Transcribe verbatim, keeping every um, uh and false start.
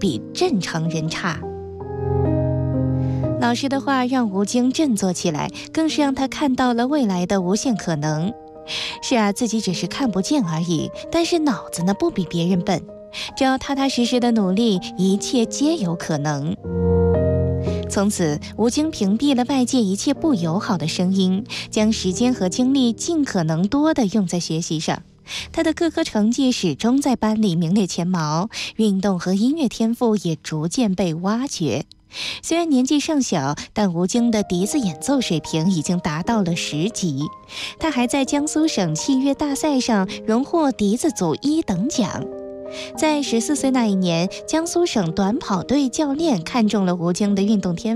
比正常人差。老师的话让吴京振作起来，更是让他看到了未来的无限可能。是啊，自己只是看不见而已，但是脑子呢不比别人笨，只要踏踏实实的努力，一切皆有可能。从此，吴京屏蔽了外界一切不友好的声音，将时间和精力尽可能多地用在学习上。他的各科成绩始终在班里名列前茅，运动和音乐天赋也逐渐被挖掘。虽然年纪尚小，但吴京的笛子演奏水平已经达到了十级。他还在江苏省器乐大赛上荣获笛子组一等奖。在十四岁那一年，江苏省短跑队教练看中了吴京的运动天赋。